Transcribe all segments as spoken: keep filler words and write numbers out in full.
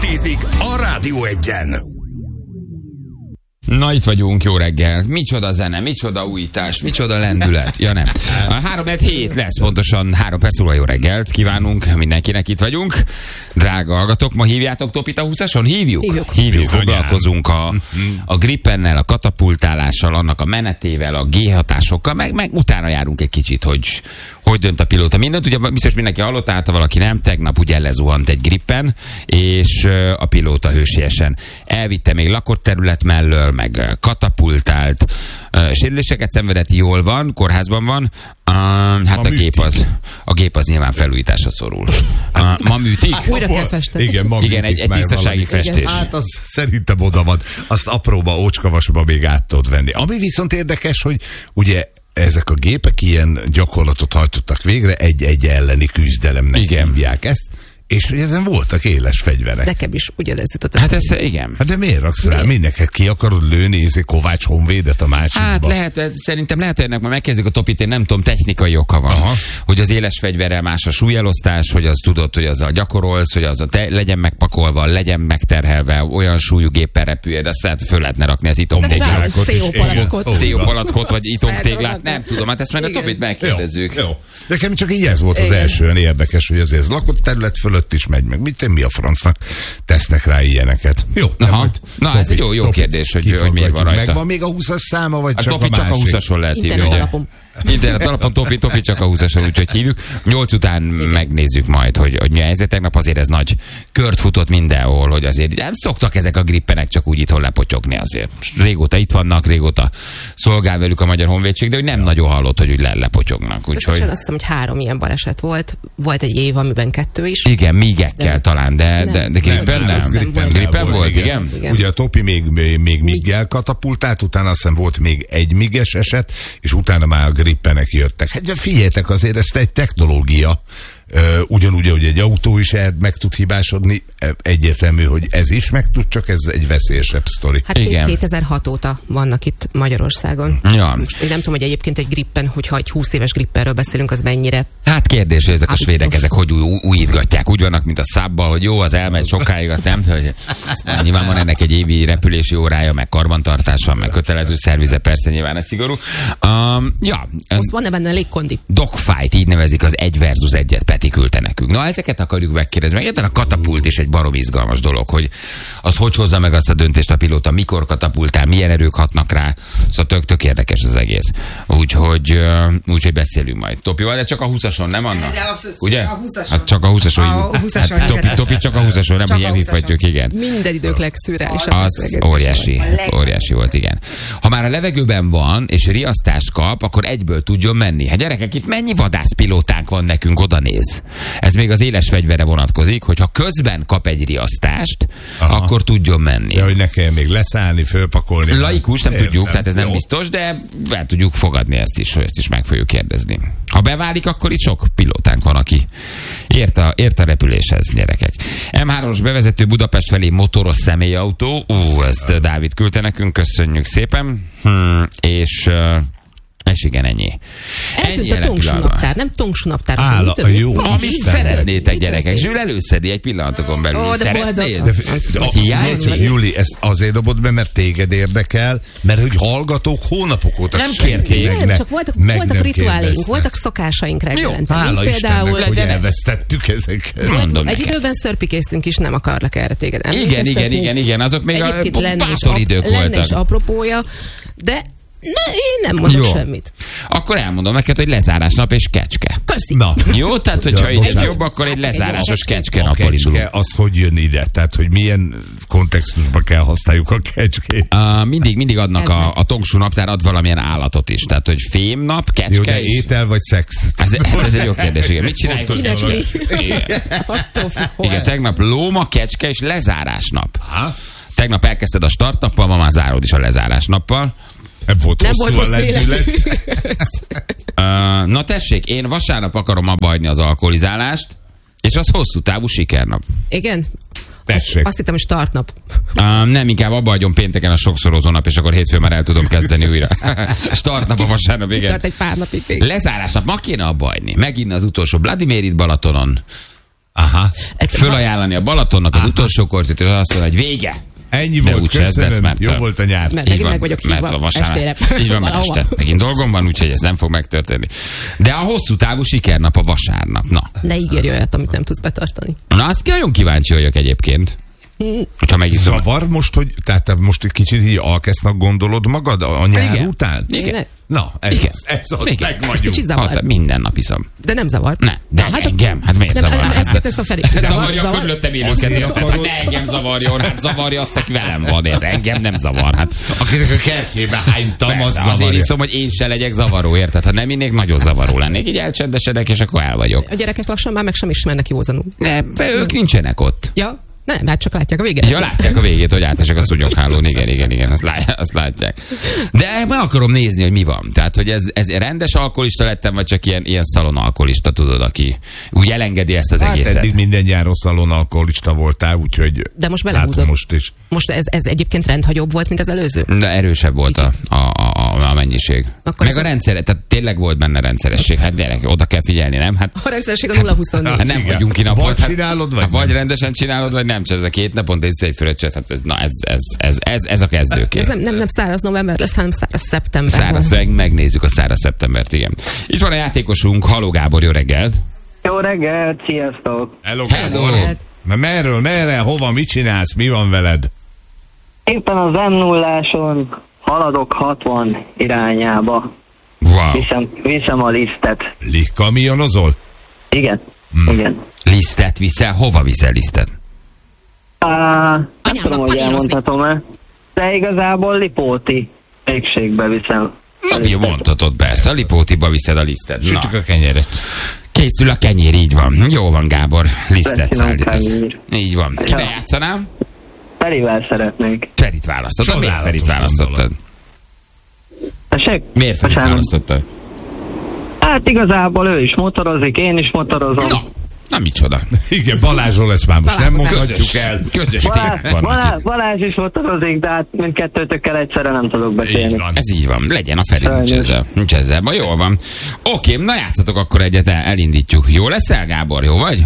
tízig a Rádió Egyen. Na, itt vagyunk, jó reggel. Micsoda zene, micsoda újítás, micsoda lendület. Ja, nem. A három hét lesz, pontosan három perc múlva jó reggelt kívánunk mindenkinek, itt vagyunk. Drága hallgatók, ma hívjátok Topit a húszason? Hívjuk? Hívjuk. Hívjuk. Foglalkozunk a, a Gripennel, a katapultálással, annak a menetével, a G-hatásokkal, meg, meg utána járunk egy kicsit, hogy hogy dönt a pilóta mindent. Ugye biztos mindenki hallotta, hát, ha valaki nem, tegnap ugye lezuhant egy Gripen, és a pilóta hősiesen elvitte még lakott terület mellől, meg katapultált, sérüléseket szenvedett, jól van, kórházban van. Uh, hát a, a gép az, a gép az nyilván felújításra szorul. Uh, ma műtik? Újra kell festeni. Igen, ma Igen, egy, egy tisztasági festés. Igen. Hát az szerintem oda van. Azt apróba, ócskavasba még át tudod venni. Ami viszont érdekes, hogy ugye ezek a gépek ilyen gyakorlatot hajtottak végre, egy-egy elleni küzdelemnek hívják ezt, és ezen voltak éles fegyverek. Nekem is ugyanez jutott. Hát ez, igen. Hát de miért raksz rá? Mindenket ki akarod lőni, ezért Kovács Honvédet a másikba? Hát lehet, szerintem lehet, hogy ennek már megkezdjük a Topit, én nem tudom, technikai oka van. Aha. Hogy az éles fegyverrel más a súlyelosztás, hogy az tudod, hogy azzal gyakorolsz, hogy az te, legyen megpakolva, legyen megterhelve, olyan súlyú géppel repülj, de azt lehet, föl lehetne rakni az itomtéglát. cé o palackot. cé o palackot, vagy itomtéglát, nem tudom, hát ezt majd a Topit megkérdezzük. Jó, jó. Nekem csak így ez volt az első olyan érdekes, hogy azért ez lakott terület fölött is megy meg. Mit, mi a francnak tesznek rá ilyeneket? Jó. Aha. Na, ez egy jó, jó kérdés, hogy, hogy miért van rajta. Megvan még a húszas száma, vagy a csak Topi a másik? Csak a húszason lehet hívni. Internet alapon. Internet alapon Topi, Topi csak a húszason, úgyhogy hívjuk. Nyolc után megnézzük majd, hogy, hogy mi a helyzet. Tegnap azért ez nagy kört futott mindenhol, hogy azért nem szoktak ezek a grippenek csak úgy itthon lepotyogni azért. Régóta itt vannak, régóta szolgál velük a Magyar Honvédség, de hogy nem nagyon hallott, hogy úgy le lepotyognak. Úgyhogy... Azt hiszem, hogy három ilyen baleset volt. Volt egy év, amiben kettő is. Igen, mígekkel talán, de, de, de Gripen nem. Gripen Gripen volt, volt, igen. igen. Ugye a Topi még, még míggel katapultált, utána azt hiszem volt még egy míges eset, és utána már a Gripenek jöttek. Hát figyeljetek, azért ez egy technológia. Uh, ugyanúgy, hogy egy autó is el, meg tud hibásodni, egyértelmű, hogy ez is meg tud, csak ez egy veszélyesebb sztori. Hát igen. kétezer-hat óta vannak itt Magyarországon. Ja. Most, én nem tudom, hogy egyébként egy Gripen, hogyha egy húsz éves Grippenről beszélünk, az mennyire... Hát kérdés, hogy ezek a svédek, ezek hogy új, újítgatják. Úgy vannak, mint a szábbal, hogy jó, az elmegy sokáig, azt nem, hogy nyilván van ennek egy évi repülési órája, meg karbantartása, meg kötelező szervize, persze nyilván ez szigorú. Um, ja. Most van-e benne légkondi? Dogfight, így nevezik az egy versus egyet, Peti küldte nekünk. Na, ezeket akarjuk megkérdezni. Meg egyáltalán a katapult is egy barom izgalmas dolog, hogy az hogy hozza meg azt a döntést a pilóta, mikor katapultál, milyen erők hatnak rá. Szóval tök, tök érdekes az egész. Úgyhogy, uh, úgyhogy beszélünk majd. Topival, de csak a húszason, nem Anna? De abszolút, ugye? A húszason. Hát csak a húszason. A húszason, hát, topi, topi csak a húszason, nem, hogy ilyen hívhatjuk, igen. Minden idők legszürreálisabb. Az óriási, óriási volt, igen. Ha már a levegőben van, és riasztást kap, akkor egyből tudjon menni. Hát gyerekek, itt mennyi vadászpilótánk van nekünk, oda néz. Ez még az éles fegyverre vonatkozik, hogy ha közben kap egy riasztást, aha, akkor tudjon menni. Ja, hogy ne kell még leszállni, fölpakolni. Laikus, nem, nem tudjuk, nem, tehát ez nem jó. biztos, de be tudjuk fogadni ezt is, hogy ezt is meg fogjuk kérdezni. Ha beválik, akkor itt sok pilótánk van, aki ért a, ért a repüléshez, gyerekek. em hármas bevezető Budapest felé motoros személyautó. Ú, ezt Dávid küldte nekünk, köszönjük szépen. Hmm, és... És igen, ennyi. Eltűnt a Tongsú naptár, nem Tongsú naptár. Áll, az jó. Amit szeretnétek, gyerekek. Zsül előszedi egy pillanatokon belül. Ó, szeretnéd? De, de, de, Júli, ezt azért dobod be, mert téged érdekel, mert hogy hallgatók hónapok óta nem kérték. Nem, csak voltak, voltak rituáléink, voltak szokásaink reggelente. Hála Istennek, hogy elvesztettük ezeket. Mondom egy neked. időben szörpikéztünk is, nem akarlak erre téged Igen, igen, igen, igen, azok még a bátor ap- idők lenne voltak. is apropója, de ne, én nem mondok jó. semmit. Akkor elmondom neked, hogy lezárásnap és kecske. Köszi. Na. Jó, tehát hogyha Ja, így jobb, akkor egy lezárásos kecske A nappal indulunk. kecske, az hogy jön ide? Tehát, hogy milyen kontextusban kell használjuk a kecskét? Uh, mindig, mindig adnak a, a Tongsú naptár ad valamilyen állatot is. Tehát, hogy fémnap, kecske Jó, de is. étel vagy szex? Ez, ez egy jó kérdés, igen. Mit csináljuk? Kinek mi? Igen. Attól függ, hol. Igen, tegnap lóma, kecske és lezárásnap. Ha? Tegnap elkezdted a startnappal, ma már zárod is a lezárásnappal. Nem volt Nem hosszú volt a hosszú lendület. Uh, na tessék, én vasárnap akarom abba hagyni az alkoholizálást, és az hosszú távú sikernap. Igen? Azt, azt hittem, hogy startnap. Uh, nem, inkább abba hagyom pénteken a sokszorozó nap, és akkor hétfőn már el tudom kezdeni újra. Startnap a vasárnap, igen. Kitart egy pár napig még. Lezárásnap, ma kéne abba hagyni. Megint az utolsó Vladimirit Balatonon. Aha. Fölajánlani a Balatonnak az Aha. utolsó kortit, és azt mondja, hogy vége. Ennyi volt, köszönöm, mert, jó volt a nyár. Mert megint meg vagyok hívva mert a vasárnap. Így van, mert Valahova. este. Megint dolgom van, úgyhogy ez nem fog megtörténni. De a hosszú távú sikernap a vasárnap. Na. Ne ígérj olyat, amit nem tudsz betartani. Na, azt nagyon kíváncsi vagyok egyébként. Hogyha megiszom. Zavar most, hogy tehát te most egy kicsit így alkesznak gondolod magad a nyár Igen. után? Igen. Na, ez Igen. az, ez az, Igen. meg vagyunk. Kicsit zavar. Hát, minden nap iszom. De nem zavar. Ne, de Na, hát engem, hát miért nem, zavar? nem, ezt, ezt a Feri. Ez zavarja a körülöttem élőket, Ezért érted? Hát akarod- ne engem zavarjon, hát zavarja azt, aki velem van, érted? Engem nem zavar, hát. Akinek a kertjébe hánytam, az Persze, azért zavarja. iszom, hogy én se legyek zavaró, érted? Ha nem innék, nagyon zavaró lennék. Így elcsendesedek, és akkor el vagyok. A gyerekek lassan már meg sem ismernek józanul. De ők nincsenek ott. Ja? Nem, hát csak látják a végét. Ja, látják a végét, hogy átesek a szúnyoghálón, igen, igen, igen, azt látják, azt látják. De meg akarom nézni, hogy mi van. Tehát, hogy ez, ez rendes alkoholista lettem, vagy csak ilyen, ilyen szalonalkoholista, tudod, aki úgy elengedi ezt az Hát egészet. eddig minden nyáron szalonalkoholista voltál, úgyhogy De most hát belehúzod. most is. Most ez, ez egyébként rendhagyóbb volt, mint az előző? De erősebb volt a, a, a, a mennyiség. Akkor Meg ez a rendszer, tehát tényleg volt benne rendszeresség. Hát gyerek, oda kell figyelni, nem? Hát A rendszeresség a nulla huszonnégy. Hát nem igen. vagyunk ki napot. Vagy hát, csinálod, vagy hát vagy nem. rendesen csinálod, vagy nem. Csak ez a két naponta egy szép fröccsöt, hát ez, na ez, ez, ez, ez, ez a kezdőkér. Ez nem, nem, nem száraz november lesz, hanem száraz szeptember. Száraz, meg, megnézzük a száraz szeptembert, igen. Itt van a játékosunk, Haló Gábor, jó reggelt. Jó reggelt, sziasztok! Hello, Hello. Gábor. Mert merről, merre, hova, mit csinálsz, mi van veled? Éppen az em nulláson haladok hatvan irányába. Wow. Viszem, viszem a lisztet. Kamionozol? Igen, Hmm. igen. Lisztet viszel? Hova viszel lisztet? Á, nem Anyámnak tudom, hogy panírozni. elmondhatom-e, de igazából Lipóti végségbe viszem. a Jó, lisztet. mondhatod, persze. A Lipótiba viszed a lisztet. Sütjük Na, a kenyeret. készül a kenyér, így van. Jó van, Gábor. Lisztet Köszönöm, szállítasz. kenyér. Így van. Ja. Kibe játszanám? Ferivel szeretnék. Ferit választottad. Miért Csodálatos Ferit választottad? gondolat. Tessék? Miért Ferit Bocsánat. választottad? Hát igazából ő is motorozik, én is motorozom. Na, na micsoda. Igen, Balázsról lesz már most, nem Találkozás. mondhatjuk el. Közös Balázs, témák vannak Balázs, itt. Balázs is motorozik, de hát mindkettőtökkel egyszerre nem tudok beszélni. Így van. Ez így van. Legyen a Feri, nincs Sajnos. ezzel. Nincs ezzel. Ma jól van. Oké, na játszatok akkor egyet, el- elindítjuk. Jó leszel, Gábor? Jó vagy?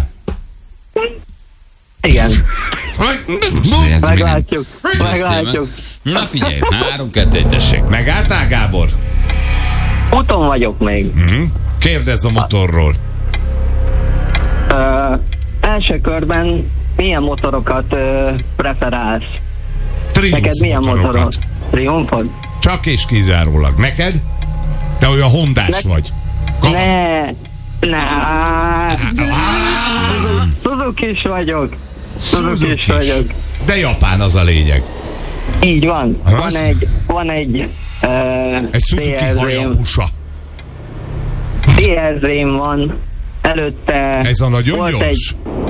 Igen, Ez meglátjuk, minden- meglátjuk. Na figyelj, három, kettő, egy, tessék. Megálltál, Gábor? Úton vagyok még. Mhm. Kérdezz a motorról. Ö, első körben milyen motorokat ö, preferálsz? Triumph Neked milyen motorok? motorokat. Triumphod? Csak és kizárólag. Neked? Te olyan hondás Ne- vagy. Kavasz. Ne, ne. Suzuki is vagyok. Suzuki is vagyok. De japán az a lényeg. Így van. Az? Van egy, van egy ö, Egy Suzuki té er zém. Hayabusa. té er zém van. Előtte Ez a nagyon volt gyors.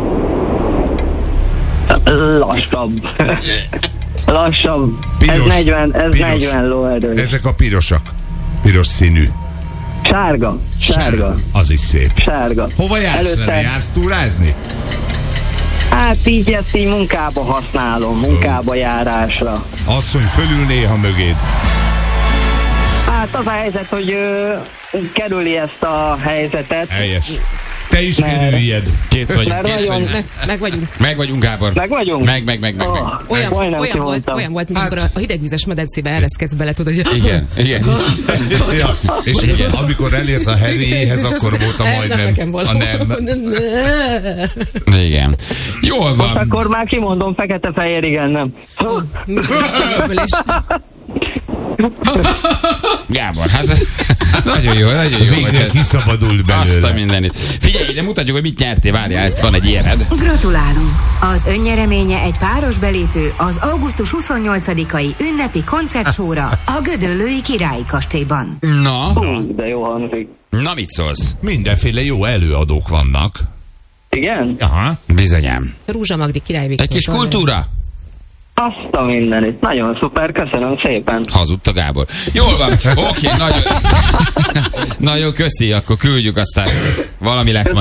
egy lassabb. Lassabb. Piros. Ez negyven, ez Piros. negyven lóerő. Ezek a pirosak. Piros színű. Sárga. Sárga. Az is szép. Sárga. Hova jársz Előtte- vele? Jársz túrázni? Hát így ezt így munkába használom, munkába járásra. Asszony fölül néha mögéd. Hát az a helyzet, hogy ö, kerüli ezt a helyzetet. Helyes. Te is Mert- kerüljed. Kész vagyunk, Mert kész nagyon- vagyunk. Meg, meg vagyunk. Meg vagyunk, Gábor. Meg vagyunk? Meg, meg, meg, meg. meg. Oh, Olyan, majdnem olyan, volt, kimondtam. olyan volt, mint Hát- amikor a hidegvizes medencébe ereszkedsz bele, tudod, hogy... Igen, igen. Ja, és Igen. amikor elért a Harryéhez, És akkor az- volt a ez nem majdnem. nekem való. A nem. Igen. Jól Most van. akkor már kimondom, fekete-fehér, igen, nem. Gábor, hát nagyon jó, nagyon jó. Végre vagy. kiszabadult Azt a belőle. mindenit. Figyelj, de mutatjuk, hogy mit nyertél, várjál, ez van egy ilyened. Gratulálunk! Az önnyereménye egy páros belépő az augusztus huszonnyolcadikai ünnepi koncertsóra a Gödöllői Királyi Kastélyban. Na, Hú, de jó hangzik. na mit szólsz? Mindenféle jó előadók vannak. Igen? Aha. Bizonyám. Rúzsa Magdi Király Viktor. Egy kis kultúra? Azt a mindenit. Nagyon szuper, köszönöm szépen. Hazudta Gábor. Jól van, oké, nagyon, nagyon köszi, akkor küldjük, aztán valami lesz majd.